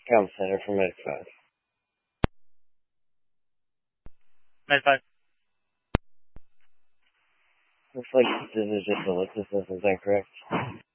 Comm Center for Med 5. Med 5. Looks like this is just a list. This is incorrect.